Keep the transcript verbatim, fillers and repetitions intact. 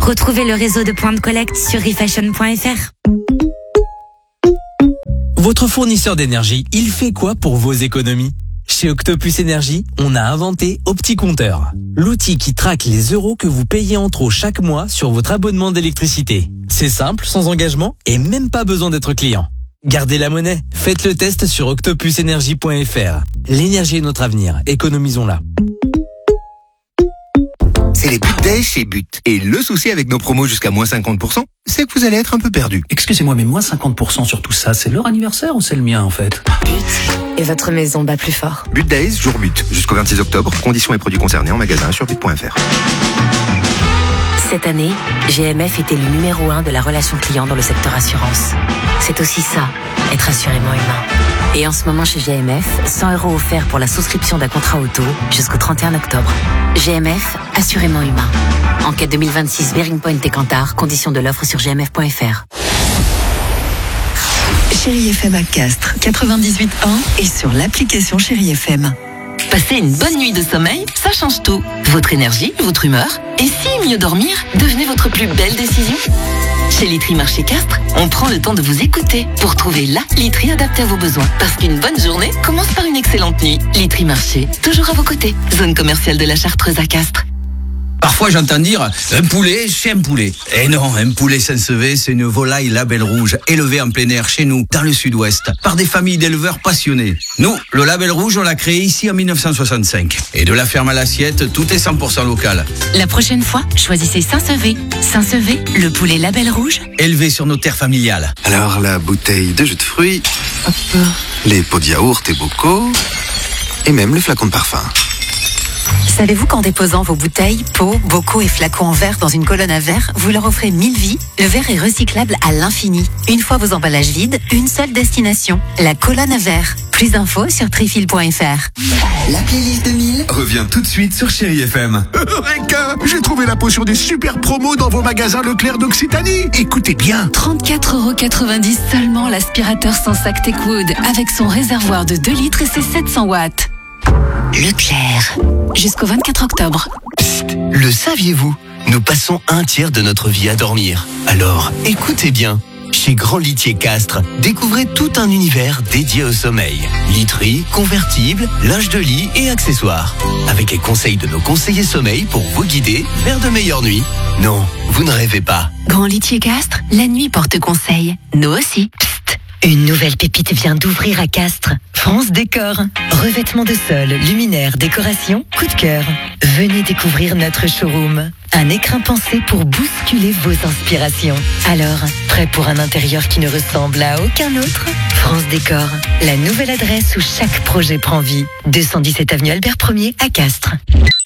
Retrouvez le réseau de points de collecte sur refashion point f r. Votre fournisseur d'énergie, il fait quoi pour vos économies ? Chez Octopus Énergie, on a inventé OptiCompteur, l'outil qui traque les euros que vous payez en trop chaque mois sur votre abonnement d'électricité. C'est simple, sans engagement et même pas besoin d'être client. Gardez la monnaie, faites le test sur octopus énergie point f r. L'énergie est notre avenir, économisons-la. C'est les But Days chez But. Et le souci avec nos promos jusqu'à moins cinquante pour cent, c'est que vous allez être un peu perdu. Excusez-moi, mais moins cinquante pour cent sur tout ça, c'est leur anniversaire ou c'est le mien en fait ? But. Et votre maison bat plus fort. But Days, jour But. Jusqu'au vingt-six octobre. Conditions et produits concernés en magasin sur but point f r. Cette année, G M F est élu numéro un de la relation client dans le secteur assurance. C'est aussi ça, être assurément humain. Et en ce moment chez G M F, cent euros offerts pour la souscription d'un contrat auto jusqu'au trente et un octobre. G M F, assurément humain. Enquête deux mille vingt-six, Bearing Point et Kantar, conditions de l'offre sur g m f point f r. Chérie F M à Castres, quatre-vingt-dix-huit ans et sur l'application Chérie F M. Passer une bonne nuit de sommeil, ça change tout. Votre énergie, votre humeur. Et si mieux dormir devenait votre plus belle décision ? Chez Literie Marché Castres, on prend le temps de vous écouter pour trouver la literie adaptée à vos besoins. Parce qu'une bonne journée commence par une excellente nuit. Literie Marché, toujours à vos côtés. Zone commerciale de la Chartreuse à Castres. Parfois j'entends dire un poulet, c'est un poulet. Eh non, un poulet Saint-Sevé, c'est une volaille label rouge, élevée en plein air chez nous, dans le sud-ouest, par des familles d'éleveurs passionnés. Nous, le label rouge, on l'a créé ici en mille neuf cent soixante-cinq. Et de la ferme à l'assiette, tout est cent pour cent local. La prochaine fois, choisissez Saint-Sevé. Saint-Sevé, le poulet label rouge. Élevé sur nos terres familiales. Alors la bouteille de jus de fruits, hop, les pots de yaourt et bocaux, et même le flacon de parfum. Savez-vous qu'en déposant vos bouteilles, pots, bocaux et flacons en verre dans une colonne à verre, vous leur offrez mille vies ? Le verre est recyclable à l'infini. Une fois vos emballages vides, une seule destination, la colonne à verre. Plus d'infos sur trifil point f r. La playlist deux mille revient tout de suite sur Chérie F M. Eureka ! J'ai trouvé la potion des super promos dans vos magasins Leclerc d'Occitanie. Écoutez bien. trente-quatre euros quatre-vingt-dix seulement l'aspirateur sans sac Techwood avec son réservoir de deux litres et ses sept cents watts. Leclerc. Jusqu'au vingt-quatre octobre. Psst, le saviez-vous ? Nous passons un tiers de notre vie à dormir. Alors, écoutez bien. Chez Grand Litier Castres, découvrez tout un univers dédié au sommeil. Literie, convertible, linge de lit et accessoires. Avec les conseils de nos conseillers sommeil pour vous guider vers de meilleures nuits. Non, vous ne rêvez pas. Grand Litier Castres, la nuit porte conseil. Nous aussi. Psst, une nouvelle pépite vient d'ouvrir à Castres. France Décor. Revêtement de sol, luminaire, décoration, coup de cœur. Venez découvrir notre showroom. Un écrin pensé pour bousculer vos inspirations. Alors, prêt pour un intérieur qui ne ressemble à aucun autre ? France Décor, la nouvelle adresse où chaque projet prend vie. deux cent dix-sept avenue Albert Ier à Castres.